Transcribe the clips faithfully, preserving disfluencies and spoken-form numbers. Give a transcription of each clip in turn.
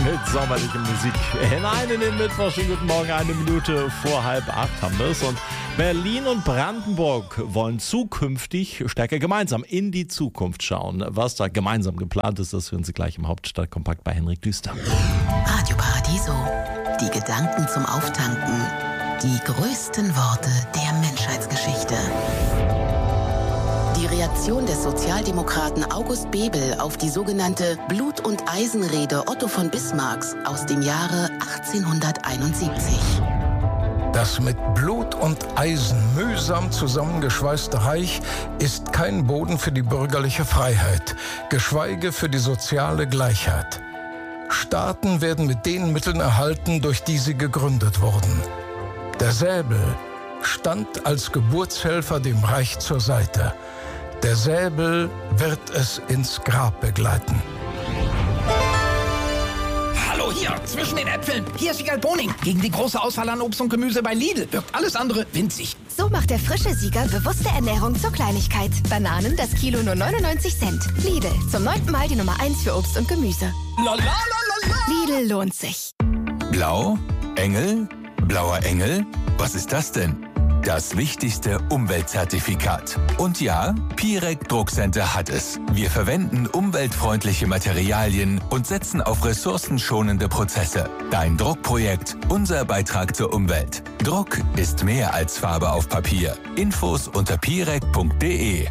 mit sommerlicher Musik hinein in den Mittwoch. Schönen guten Morgen, eine Minute vor halb acht haben wir es. Und Berlin und Brandenburg wollen zukünftig stärker gemeinsam in die Zukunft schauen. Was da gemeinsam geplant ist, das hören Sie gleich im Hauptstadtkompakt bei Henrik Düster. Radio Paradiso. Die Gedanken zum Auftanken. Die größten Worte der Menschheitsgeschichte. Die Reaktion des Sozialdemokraten August Bebel auf die sogenannte Blut- und Eisenrede Otto von Bismarcks aus dem Jahre achtzehnhunderteinundsiebzig. Das mit Blut und Eisen mühsam zusammengeschweißte Reich ist kein Boden für die bürgerliche Freiheit, geschweige für die soziale Gleichheit. Staaten werden mit den Mitteln erhalten, durch die sie gegründet wurden. Der Säbel stand als Geburtshelfer dem Reich zur Seite. Der Säbel wird es ins Grab begleiten. Hallo hier, zwischen den Äpfeln. Hier ist Siegal Boning. Gegen die große Auswahl an Obst und Gemüse bei Lidl wirkt alles andere winzig. So macht der frische Sieger bewusste Ernährung zur Kleinigkeit. Bananen, das Kilo nur neunundneunzig Cent. Lidl, zum neunten Mal die Nummer eins für Obst und Gemüse. La, la, la, la, la. Lidl lohnt sich. Blau? Engel? Blauer Engel? Was ist das denn? Das wichtigste Umweltzertifikat. Und ja, Pirec Druckcenter hat es. Wir verwenden umweltfreundliche Materialien und setzen auf ressourcenschonende Prozesse. Dein Druckprojekt, unser Beitrag zur Umwelt. Druck ist mehr als Farbe auf Papier. Infos unter pirec punkt de.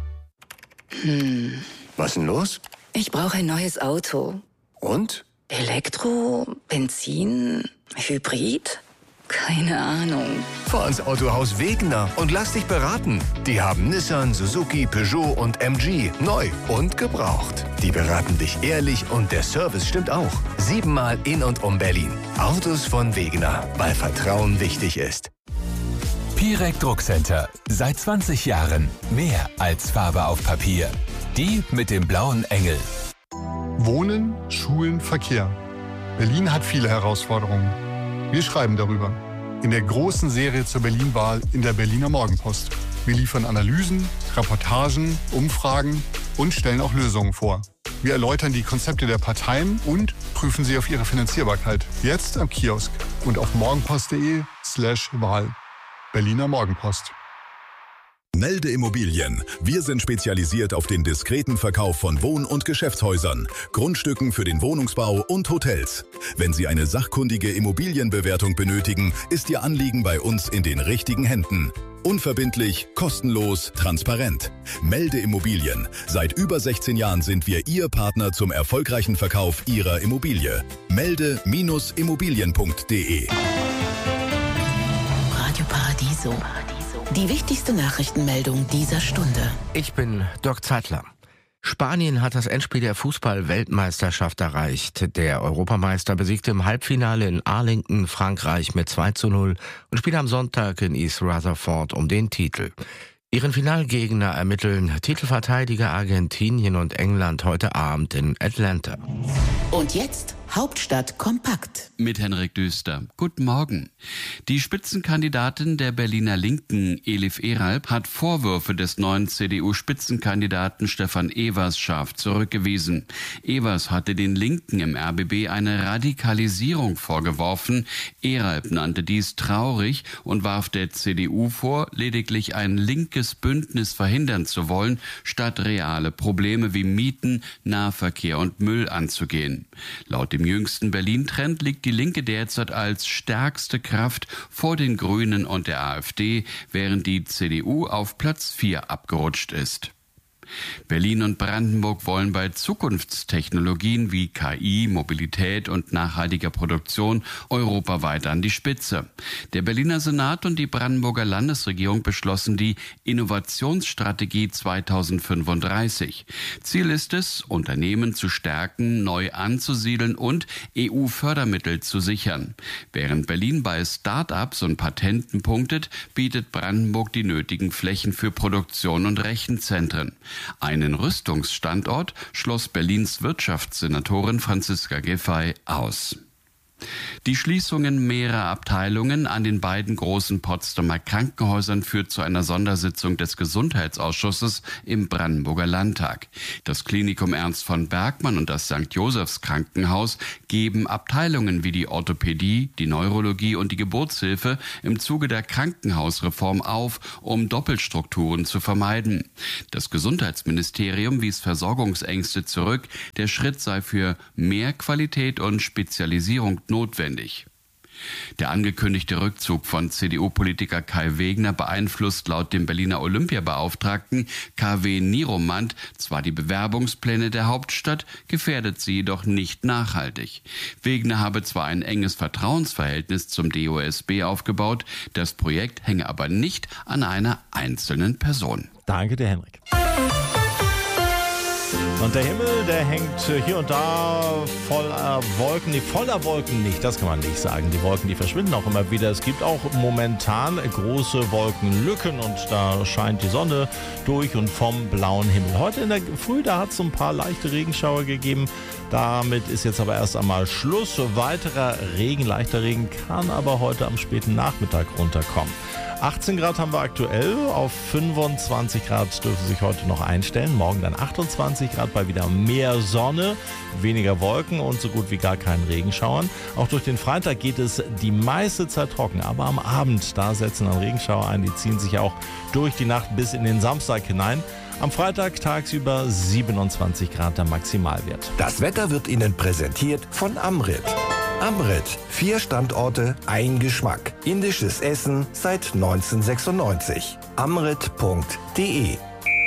Hm. Was ist denn los? Ich brauche ein neues Auto. Und? Elektro, Benzin, Hybrid? Keine Ahnung. Fahr ins Autohaus Wegener und lass dich beraten. Die haben Nissan, Suzuki, Peugeot und M G neu und gebraucht. Die beraten dich ehrlich und der Service stimmt auch. Siebenmal in und um Berlin. Autos von Wegener, weil Vertrauen wichtig ist. Pirec Druckcenter. Seit zwanzig Jahren mehr als Farbe auf Papier. Die mit dem blauen Engel. Wohnen, Schulen, Verkehr. Berlin hat viele Herausforderungen. Wir schreiben darüber. In der großen Serie zur Berlin-Wahl in der Berliner Morgenpost. Wir liefern Analysen, Reportagen, Umfragen und stellen auch Lösungen vor. Wir erläutern die Konzepte der Parteien und prüfen sie auf ihre Finanzierbarkeit. Jetzt am Kiosk und auf morgenpost.de slash Wahl. Berliner Morgenpost. Melde Immobilien. Wir sind spezialisiert auf den diskreten Verkauf von Wohn- und Geschäftshäusern, Grundstücken für den Wohnungsbau und Hotels. Wenn Sie eine sachkundige Immobilienbewertung benötigen, ist Ihr Anliegen bei uns in den richtigen Händen. Unverbindlich, kostenlos, transparent. Melde Immobilien. Seit über sechzehn Jahren sind wir Ihr Partner zum erfolgreichen Verkauf Ihrer Immobilie. Melde Immobilien punkt de. Radio Paradiso. Die wichtigste Nachrichtenmeldung dieser Stunde. Ich bin Dirk Zeitler. Spanien hat das Endspiel der Fußball-Weltmeisterschaft erreicht. Der Europameister besiegte im Halbfinale in Arlington Frankreich mit zwei zu null und spielt am Sonntag in East Rutherford um den Titel. Ihren Finalgegner ermitteln Titelverteidiger Argentinien und England heute Abend in Atlanta. Und jetzt Hauptstadt kompakt. Mit Henrik Düster. Guten Morgen. Die Spitzenkandidatin der Berliner Linken, Elif Eralp, hat Vorwürfe des neuen C D U-Spitzenkandidaten Stefan Evers scharf zurückgewiesen. Evers hatte den Linken im R B B eine Radikalisierung vorgeworfen. Eralp nannte dies traurig und warf der C D U vor, lediglich ein linkes Bündnis verhindern zu wollen, statt reale Probleme wie Mieten, Nahverkehr und Müll anzugehen. Laut dem jüngsten Berlin-Trend liegt die Linke derzeit als stärkste Kraft vor den Grünen und der AfD, während die C D U auf Platz vier abgerutscht ist. Berlin und Brandenburg wollen bei Zukunftstechnologien wie K I, Mobilität und nachhaltiger Produktion europaweit an die Spitze. Der Berliner Senat und die Brandenburger Landesregierung beschlossen die Innovationsstrategie zweitausendfünfunddreißig. Ziel ist es, Unternehmen zu stärken, neu anzusiedeln und E U-Fördermittel zu sichern. Während Berlin bei Start-ups und Patenten punktet, bietet Brandenburg die nötigen Flächen für Produktion und Rechenzentren. Einen Rüstungsstandort schloss Berlins Wirtschaftssenatorin Franziska Giffey aus. Die Schließungen mehrerer Abteilungen an den beiden großen Potsdamer Krankenhäusern führt zu einer Sondersitzung des Gesundheitsausschusses im Brandenburger Landtag. Das Klinikum Ernst von Bergmann und das Sankt Josephs Krankenhaus geben Abteilungen wie die Orthopädie, die Neurologie und die Geburtshilfe im Zuge der Krankenhausreform auf, um Doppelstrukturen zu vermeiden. Das Gesundheitsministerium wies Versorgungsängste zurück. Der Schritt sei für mehr Qualität und Spezialisierung notwendig. Der angekündigte Rückzug von C D U-Politiker Kai Wegner beeinflusst laut dem Berliner Olympiabeauftragten K W Nieromant zwar die Bewerbungspläne der Hauptstadt, gefährdet sie jedoch nicht nachhaltig. Wegner habe zwar ein enges Vertrauensverhältnis zum D O S B aufgebaut, das Projekt hänge aber nicht an einer einzelnen Person. Danke dir, Henrik. Und der Himmel, der hängt hier und da voller Wolken. Nee, voller Wolken nicht, das kann man nicht sagen. Die Wolken, die verschwinden auch immer wieder. Es gibt auch momentan große Wolkenlücken und da scheint die Sonne durch und vom blauen Himmel. Heute in der Früh, da hat es so ein paar leichte Regenschauer gegeben. Damit ist jetzt aber erst einmal Schluss. Weiterer Regen, leichter Regen kann aber heute am späten Nachmittag runterkommen. achtzehn Grad haben wir aktuell, auf fünfundzwanzig Grad dürfen sich heute noch einstellen. Morgen dann achtundzwanzig Grad bei wieder mehr Sonne, weniger Wolken und so gut wie gar keinen Regenschauern. Auch durch den Freitag geht es die meiste Zeit trocken, aber am Abend, da setzen dann Regenschauer ein, die ziehen sich auch durch die Nacht bis in den Samstag hinein. Am Freitag tagsüber siebenundzwanzig Grad der Maximalwert. Das Wetter wird Ihnen präsentiert von Amrit. Amrit, vier Standorte, ein Geschmack. Indisches Essen seit neunzehnhundertsechsundneunzig. amrit punkt de.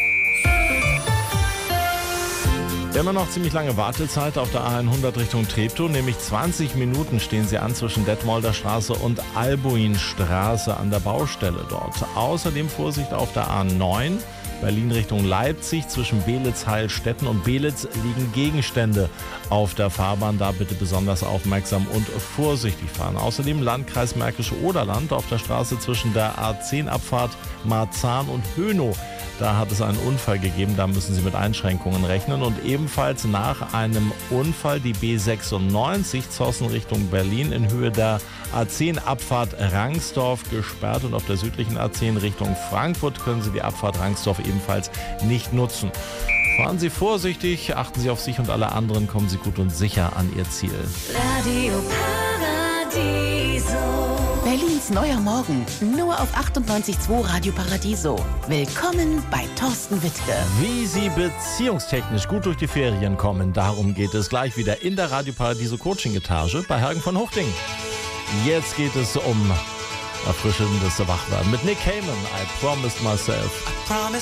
Wir haben immer noch ziemlich lange Wartezeit auf der A hundert Richtung Treptow, nämlich zwanzig Minuten stehen sie an zwischen Detmolder Straße und Albuinstraße an der Baustelle dort. Außerdem Vorsicht auf der A neun. Berlin Richtung Leipzig, zwischen Belitz, Heilstätten und Belitz liegen Gegenstände auf der Fahrbahn. Da bitte besonders aufmerksam und vorsichtig fahren. Außerdem Landkreis Märkische Oderland auf der Straße zwischen der A zehn Abfahrt Marzahn und Hönow. Da hat es einen Unfall gegeben, da müssen Sie mit Einschränkungen rechnen. Und ebenfalls nach einem Unfall die B sechsundneunzig Zossen Richtung Berlin in Höhe der A zehn Abfahrt Rangsdorf gesperrt. Und auf der südlichen A zehn Richtung Frankfurt können Sie die Abfahrt Rangsdorf ebenfalls nicht nutzen. Fahren Sie vorsichtig, achten Sie auf sich und alle anderen, kommen Sie gut und sicher an Ihr Ziel. Radio Paradiso. Berlins neuer Morgen, nur auf achtundneunzig Komma zwei Radio Paradiso. Willkommen bei Thorsten Wittke. Wie Sie beziehungstechnisch gut durch die Ferien kommen, darum geht es gleich wieder in der Radio Paradiso Coaching-Etage bei Hergen von Huchting. Jetzt geht es um erfrischendes Wachwerden mit Nick Cayman, I Promised Myself.